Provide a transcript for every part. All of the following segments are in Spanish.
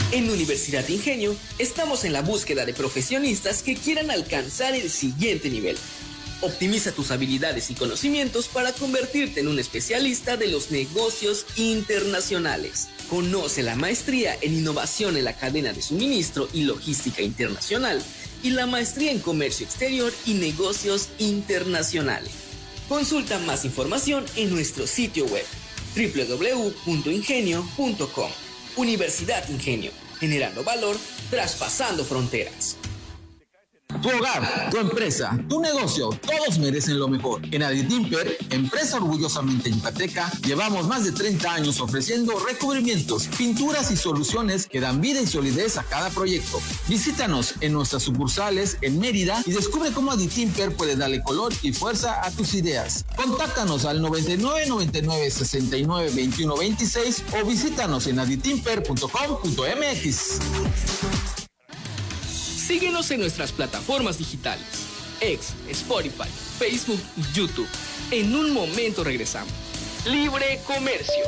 En Universidad Ingenio estamos en la búsqueda de profesionistas que quieran alcanzar el siguiente nivel. Optimiza tus habilidades y conocimientos para convertirte en un especialista de los negocios internacionales. Conoce la maestría en innovación en la cadena de suministro y logística internacional y la maestría en comercio exterior y negocios internacionales. Consulta más información en nuestro sitio web www.ingenio.com. Universidad Ingenio, generando valor, traspasando fronteras. Tu hogar, tu empresa, tu negocio, todos merecen lo mejor. En Aditimper, empresa orgullosamente yucateca, llevamos más de 30 años ofreciendo recubrimientos, pinturas y soluciones que dan vida y solidez a cada proyecto. Visítanos en nuestras sucursales en Mérida y descubre cómo Aditimper puede darle color y fuerza a tus ideas. Contáctanos al 99 99 69 21 26 o visítanos en aditimper.com.mx. Síguenos en nuestras plataformas digitales, X, Spotify, Facebook y YouTube. En un momento regresamos. Libre Comercio.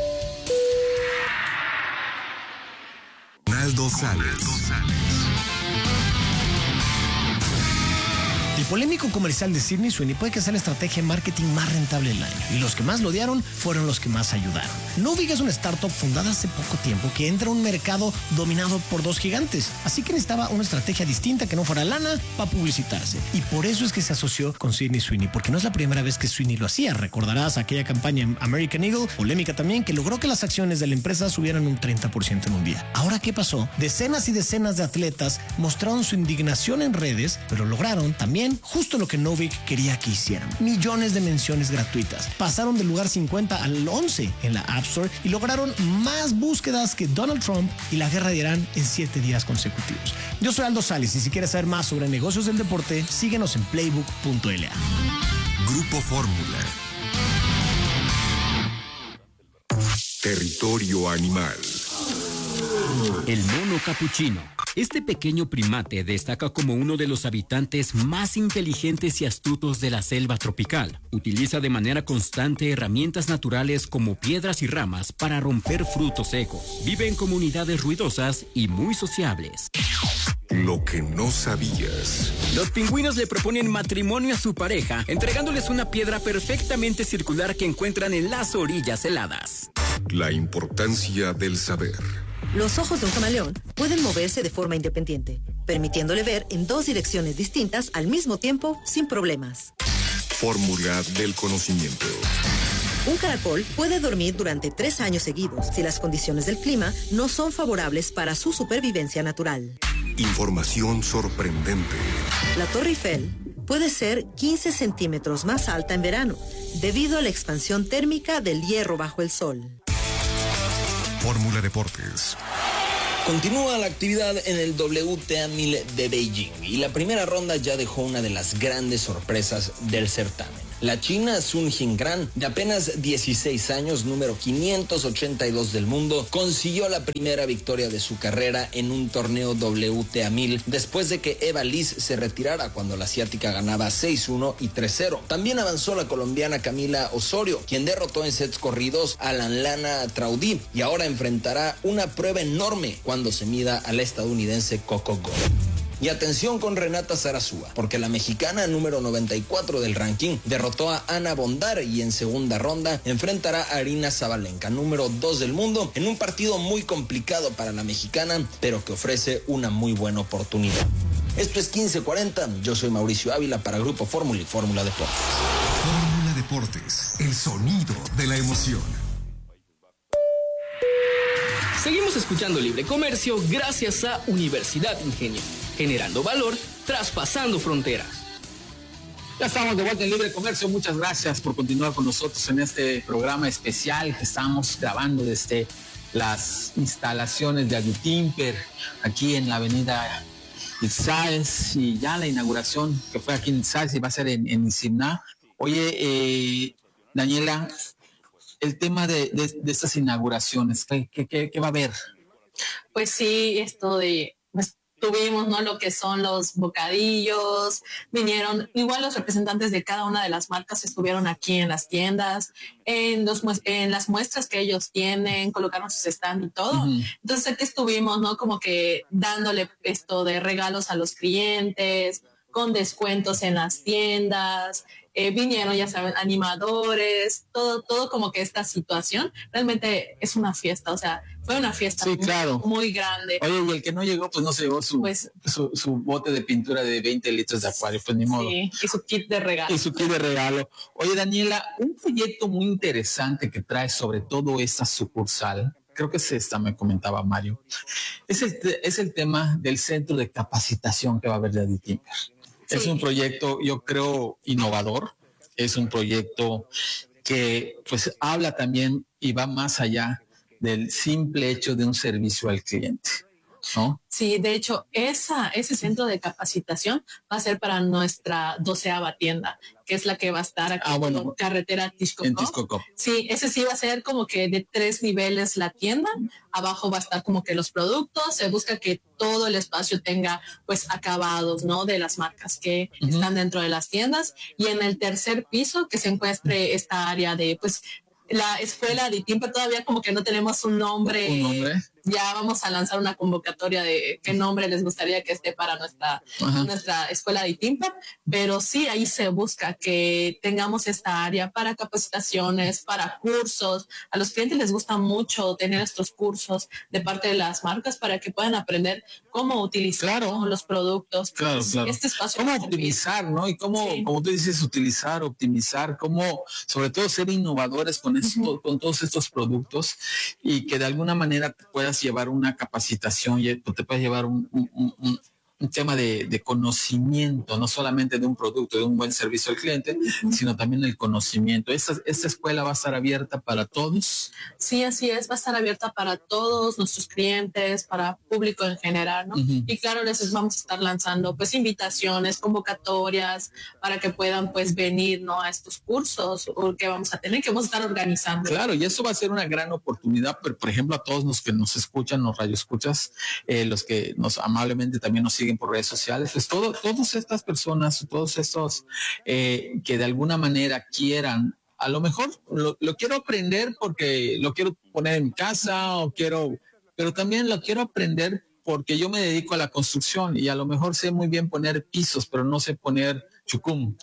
Ronaldo Sales. El polémico comercial de Sydney Sweeney puede que sea la estrategia de marketing más rentable del año, y los que más lo odiaron fueron los que más ayudaron. Novig es una startup fundada hace poco tiempo que entra a un mercado dominado por dos gigantes, así que necesitaba una estrategia distinta que no fuera lana para publicitarse, y por eso es que se asoció con Sydney Sweeney, porque no es la primera vez que Sweeney lo hacía. Recordarás aquella campaña en American Eagle, polémica también, que logró que las acciones de la empresa subieran un 30% en un día. Ahora, ¿qué pasó? Decenas y decenas de atletas mostraron su indignación en redes, pero lograron también justo lo que Novig quería que hicieran: millones de menciones gratuitas. Pasaron del lugar 50 al 11 en la App Store y lograron más búsquedas que Donald Trump y la guerra de Irán en 7 días consecutivos. Yo soy Aldo Sales y si quieres saber más sobre negocios del deporte, síguenos en playbook.la. Grupo Fórmula. Territorio animal. El mono capuchino. Este pequeño primate destaca como uno de los habitantes más inteligentes y astutos de la selva tropical. Utiliza de manera constante herramientas naturales como piedras y ramas para romper frutos secos. Vive en comunidades ruidosas y muy sociables. Lo que no sabías. Los pingüinos le proponen matrimonio a su pareja, entregándoles una piedra perfectamente circular que encuentran en las orillas heladas. La importancia del saber. Los ojos de un camaleón pueden moverse de forma independiente, permitiéndole ver en dos direcciones distintas al mismo tiempo sin problemas. Fórmula del conocimiento. Un caracol puede dormir durante 3 años seguidos si las condiciones del clima no son favorables para su supervivencia natural. Información sorprendente. La Torre Eiffel puede ser 15 centímetros más alta en verano, debido a la expansión térmica del hierro bajo el sol. Fórmula Deportes. Continúa la actividad en el WTA 1000 de Beijing y la primera ronda ya dejó una de las grandes sorpresas del certamen. La china Sun Jingran, de apenas 16 años, número 582 del mundo, consiguió la primera victoria de su carrera en un torneo WTA 1000 después de que Eva Liz se retirara cuando la asiática ganaba 6-1 y 3-0. También avanzó la colombiana Camila Osorio, quien derrotó en sets corridos a Lanlana Traudí y ahora enfrentará una prueba enorme cuando se mida a la estadounidense Coco Gauff. Y atención con Renata Zarazúa, porque la mexicana número 94 del ranking derrotó a Ana Bondar y en segunda ronda enfrentará a Arina Zabalenka, número 2 del mundo, en un partido muy complicado para la mexicana, pero que ofrece una muy buena oportunidad. Esto es 1540, yo soy Mauricio Ávila para Grupo Fórmula y Fórmula Deportes. Fórmula Deportes, el sonido de la emoción. Seguimos escuchando Libre Comercio gracias a Universidad Ingenio, generando valor, traspasando fronteras. Ya estamos de vuelta en Libre Comercio. Muchas gracias por continuar con nosotros en este programa especial que estamos grabando desde las instalaciones de Aditimper, aquí en la avenida Itzáes, y ya la inauguración que fue aquí en Itzáes y va a ser en Isimná. Oye, Daniela, el tema de estas inauguraciones, ¿qué va a haber? Pues sí, esto de... Pues, tuvimos, ¿no? Lo que son los bocadillos, vinieron, igual los representantes de cada una de las marcas estuvieron aquí en las tiendas, en las muestras que ellos tienen, colocaron sus stand y todo. Entonces aquí estuvimos, ¿no? Como que dándole esto de regalos a los clientes, con descuentos en las tiendas, vinieron, ya saben, animadores, todo como que esta situación realmente es una fiesta, o sea, fue una fiesta muy grande. Oye, y el que no llegó, pues no se llevó su bote de pintura de 20 litros de acuario, pues ni modo. Sí, y su kit de regalo. Oye, Daniela, un proyecto muy interesante que trae sobre todo esta sucursal, creo que es esta, me comentaba Mario, es el tema del centro de capacitación que va a haber de Aditimper. Sí. Es un proyecto, yo creo, innovador. Es un proyecto que pues habla también y va más allá del simple hecho de un servicio al cliente, ¿no? Sí, de hecho, ese centro de capacitación va a ser para nuestra 12ª tienda, que es la que va a estar aquí en carretera Tixcocop. En Tixcocop. Sí, ese sí va a ser como que de 3 niveles la tienda. Abajo va a estar como que los productos. Se busca que todo el espacio tenga pues acabados, ¿no? De las marcas que están dentro de las tiendas. Y en el tercer piso que se encuentre esta área de pues la escuela de Aditimper. Todavía como que no tenemos un nombre. ¿Un nombre? Ya vamos a lanzar una convocatoria de qué nombre les gustaría que esté para nuestra escuela de Aditimper, pero sí, ahí se busca que tengamos esta área para capacitaciones, para cursos. A los clientes les gusta mucho tener estos cursos de parte de las marcas para que puedan aprender cómo utilizar los productos. Claro. Este espacio cómo optimizar, ¿no? Y cómo, como tú dices, utilizar, optimizar, cómo, sobre todo, ser innovadores con todos estos productos y que de alguna manera te puedas llevar una capacitación y te puedes llevar un tema de conocimiento, no solamente de un producto, de un buen servicio al cliente, sino también el conocimiento. ¿Esta escuela va a estar abierta para todos? Sí, así es, va a estar abierta para todos nuestros clientes, para público en general, ¿no? Y claro, les vamos a estar lanzando pues invitaciones, convocatorias, para que puedan pues venir, ¿no? A estos cursos que vamos a tener, que vamos a estar organizando. Claro, y eso va a ser una gran oportunidad, pero, por ejemplo, a todos los que nos escuchan, los radioescuchas, los que nos amablemente también nos siguen por redes sociales, pues todas estas personas, todos estos que de alguna manera quieran, a lo mejor lo quiero aprender porque lo quiero poner en mi casa pero también lo quiero aprender porque yo me dedico a la construcción y a lo mejor sé muy bien poner pisos, pero no sé poner chucum,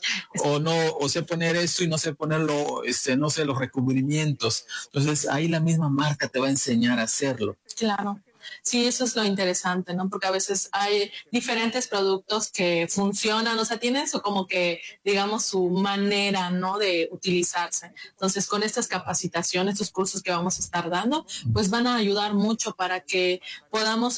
o sé poner esto y no sé ponerlo, no sé, los recubrimientos. Entonces ahí la misma marca te va a enseñar a hacerlo. Claro. Sí, eso es lo interesante, ¿no? Porque a veces hay diferentes productos que funcionan, o sea, tienen su como que, digamos, su manera, ¿no? De utilizarse. Entonces, con estas capacitaciones, estos cursos que vamos a estar dando, pues van a ayudar mucho para que podamos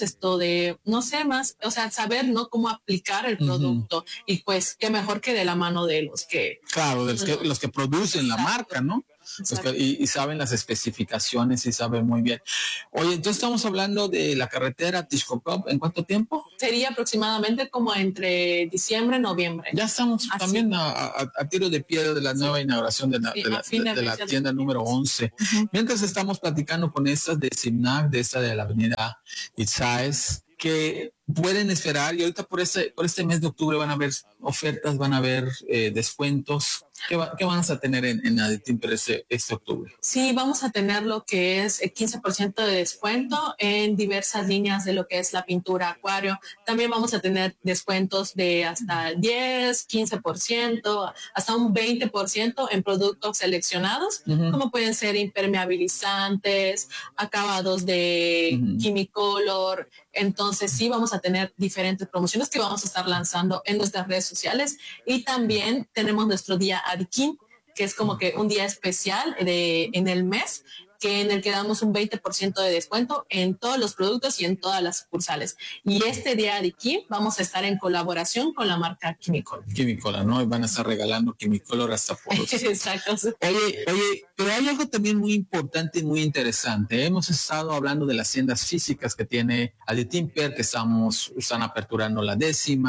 no sé más, o sea, saber, ¿no? Cómo aplicar el producto y pues qué mejor que de la mano de los que... Claro, de los que producen la marca, ¿no? Y saben las especificaciones y saben muy bien. Oye, entonces estamos hablando de la carretera Tixcocop, ¿en cuánto tiempo? Sería aproximadamente como entre diciembre y noviembre. Ya estamos también a tiro de piedra de la nueva inauguración de la tienda número 11. Mientras estamos platicando con estas de Simnac, de esta de la avenida Itzáes, que pueden esperar, y ahorita por este mes de octubre van a haber ofertas, van a haber descuentos. ¿Qué van a tener en Aditimper este octubre? Sí, vamos a tener lo que es 15% de descuento en diversas líneas de lo que es la pintura acuario. También vamos a tener descuentos de hasta 10, 15%, hasta un 20% en productos seleccionados, como pueden ser impermeabilizantes, acabados de Chimicolor. Entonces sí vamos a tener diferentes promociones que vamos a estar lanzando en nuestras redes sociales, y también tenemos nuestro día Adikim, que es como que un día especial en el mes, en el que damos un 20% de descuento en todos los productos y en todas las sucursales. Y este día Adikim vamos a estar en colaboración con la marca Chimicolor. Chimicolor, ¿no? Van a estar regalando Chimicolor hasta poros. Exacto. Oye, pero hay algo también muy importante y muy interesante. Hemos estado hablando de las tiendas físicas que tiene Aditimper, que están aperturando la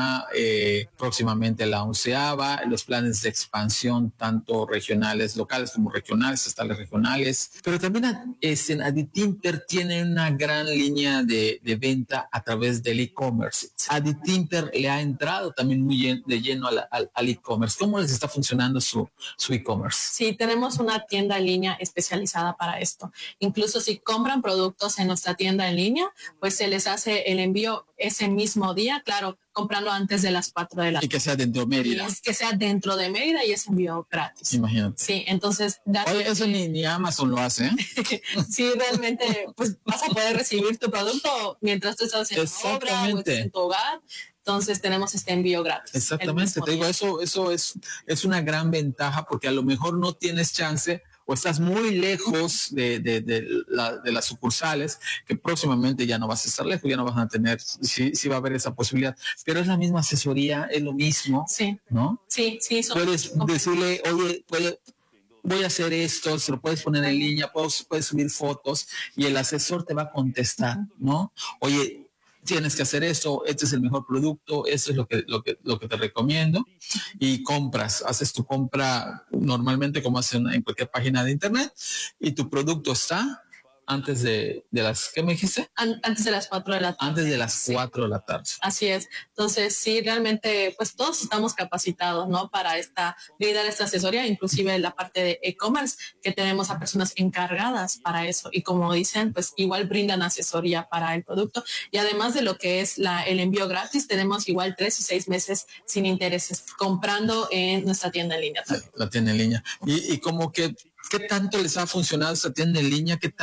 10ª, próximamente la 11ª, los planes de expansión, tanto regionales, locales como regionales, hasta las regionales. Pero también Bueno, Aditimper tiene una gran línea de venta a través del e-commerce. Aditimper le ha entrado también muy de lleno al e-commerce. ¿Cómo les está funcionando su e-commerce? Sí, tenemos una tienda en línea especializada para esto. Incluso si compran productos en nuestra tienda en línea, pues se les hace el envío ese mismo día, claro, comprando antes de las 4 de la tarde. Y que sea dentro de Mérida. Que sea dentro de Mérida y es envío gratis. Imagínate. Sí, entonces... Oye, eso ni Amazon lo hace, ¿eh? Sí, realmente, pues vas a poder recibir tu producto mientras tú estás en la obra o en tu hogar. Entonces tenemos este envío gratis. Exactamente, te digo, eso es una gran ventaja porque a lo mejor no tienes chance o estás muy lejos de las sucursales, que próximamente ya no vas a estar lejos, ya no vas a tener, sí va a haber esa posibilidad, pero es la misma asesoría, es lo mismo, sí, ¿no? Sí. Puedes decirle, oye, voy a hacer esto, se lo puedes poner en línea, puedes subir fotos y el asesor te va a contestar, ¿no? Oye, tienes que hacer esto, este es el mejor producto, esto es lo que te recomiendo, y haces tu compra normalmente como haces en cualquier página de internet, y tu producto está antes de las, ¿qué me dijiste? Antes de las 4 de la tarde. Antes de las 4 de la tarde. Así es. Entonces, sí, realmente, pues todos estamos capacitados, ¿no? Para brindar esta asesoría, inclusive la parte de e-commerce, que tenemos a personas encargadas para eso. Y como dicen, pues igual brindan asesoría para el producto. Y además de lo que es el envío gratis, tenemos igual 3 y 6 meses sin intereses comprando en nuestra tienda en línea. La tienda en línea. Y como que, ¿qué tanto les ha funcionado esta tienda en línea? ¿Qué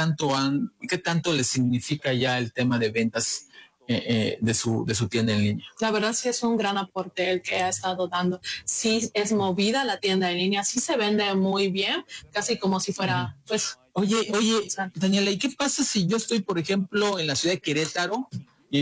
tanto les significa ya el tema de ventas de su tienda en línea? La verdad sí es un gran aporte el que ha estado dando. Sí es movida la tienda en línea, sí se vende muy bien, casi como si fuera, pues... Oye, Daniela, ¿y qué pasa si yo estoy, por ejemplo, en la ciudad de Querétaro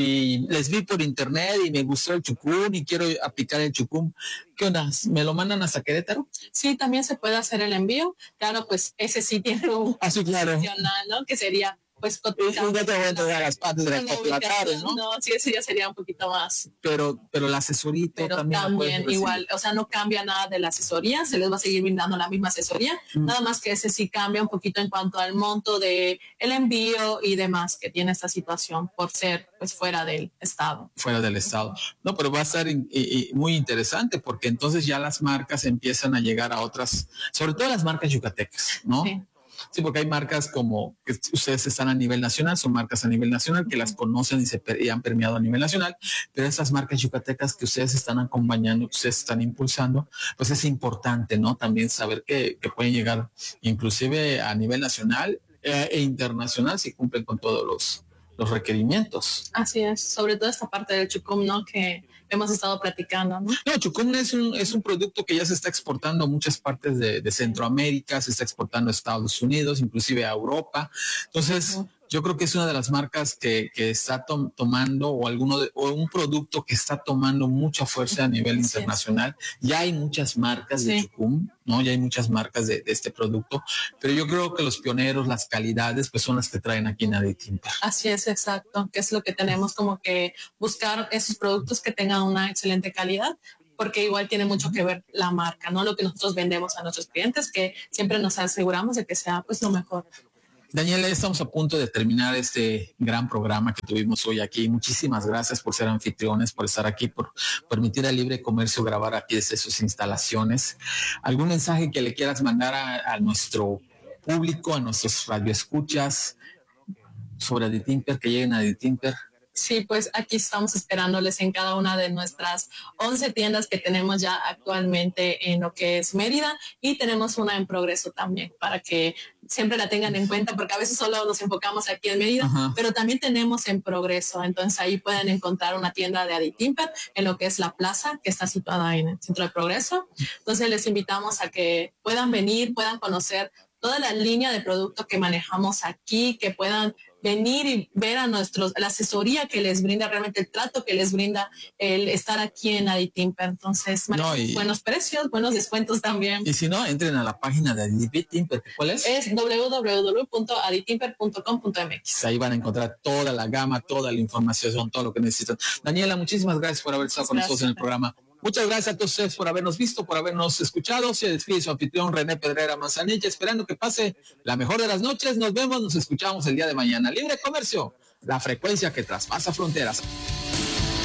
y les vi por internet y me gustó el chucún y quiero aplicar el chucún? ¿Qué onda? ¿Me lo mandan hasta Querétaro? Sí, también se puede hacer el envío. Claro, pues ese sí tiene un funcional, ¿no? Que sería, pues, cotizar. No te voy a entregar las partes de la tarde, ¿no? No, sí, ese ya sería un poquito más. Pero la asesoría también igual, o sea, no cambia nada de la asesoría, se les va a seguir brindando la misma asesoría, nada más que ese sí cambia un poquito en cuanto al monto de el envío y demás que tiene esta situación por ser, pues, fuera del estado. Fuera del estado. No, pero va a estar muy interesante porque entonces ya las marcas empiezan a llegar a otras, sobre todo las marcas yucatecas, ¿no? Sí, porque hay marcas como que ustedes están a nivel nacional, son marcas a nivel nacional que las conocen y han permeado a nivel nacional, pero esas marcas yucatecas que ustedes están acompañando, que ustedes están impulsando, pues es importante, ¿no? También saber que pueden llegar inclusive a nivel nacional e internacional si cumplen con todos los requerimientos. Así es, sobre todo esta parte del chucum, ¿no? Que hemos estado platicando, ¿no? No, chucum es un producto que ya se está exportando a muchas partes de Centroamérica, se está exportando a Estados Unidos, inclusive a Europa. Entonces, yo creo que es una de las marcas que está tomando o un producto que está tomando mucha fuerza a nivel internacional. Ya hay muchas marcas de chucum, ¿no? Ya hay muchas marcas de este producto, pero yo creo que los pioneros, las calidades, pues son las que traen aquí en Aditimper. Así es, exacto, que es lo que tenemos como que buscar esos productos que tengan una excelente calidad, porque igual tiene mucho que ver la marca, ¿no? Lo que nosotros vendemos a nuestros clientes, que siempre nos aseguramos de que sea, pues, lo mejor. Daniela, estamos a punto de terminar este gran programa que tuvimos hoy aquí. Muchísimas gracias por ser anfitriones, por estar aquí, por permitir al Libre Comercio grabar aquí desde sus instalaciones. ¿Algún mensaje que le quieras mandar a nuestro público, a nuestros radioescuchas sobre Aditimper, que lleguen a Aditimper? Sí, pues aquí estamos esperándoles en cada una de nuestras 11 tiendas que tenemos ya actualmente en lo que es Mérida, y tenemos una en progreso también para que siempre la tengan en cuenta, porque a veces solo nos enfocamos aquí en Mérida, pero también tenemos en progreso. Entonces ahí pueden encontrar una tienda de Aditimper en lo que es la plaza que está situada en el centro de Progreso. Entonces les invitamos a que puedan venir, puedan conocer toda la línea de productos que manejamos aquí, que puedan venir y ver a la asesoría que les brinda, realmente el trato que les brinda el estar aquí en Aditimper. Entonces, buenos precios, buenos descuentos también. Y si no, entren a la página de Aditimper. ¿Cuál es? Es www.aditimper.com.mx. Ahí van a encontrar toda la gama, toda la información, todo lo que necesitan. Daniela, muchísimas gracias por haber estado con nosotros en el programa. Muchas gracias a todos ustedes por habernos visto, por habernos escuchado. Se despide su anfitrión René Pedrera Manzanilla, esperando que pase la mejor de las noches. Nos vemos, nos escuchamos el día de mañana. Libre Comercio, la frecuencia que traspasa fronteras.